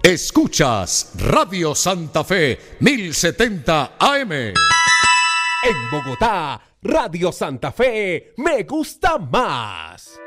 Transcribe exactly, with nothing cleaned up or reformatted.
Escuchas Radio Santa Fe mil setenta A M. En Bogotá, Radio Santa Fe me gusta más.